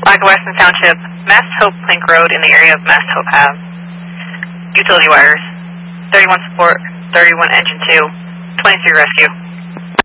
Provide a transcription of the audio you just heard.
Black Weston Township, Mast Hope Plank Road in the area of Mast Hope Ave. Utility wires, 31 support, 31 engine 2, 23 rescue.